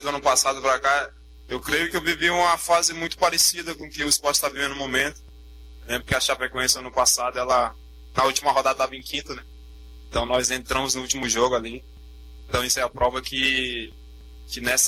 do ano passado para cá, eu creio que eu vivi uma fase muito parecida com o que o Sport está vivendo no momento. Lembro que a Chapecoense ano passado, ela na última rodada estava em quinto, né? Então nós entramos no último jogo ali. Então isso é a prova que nessa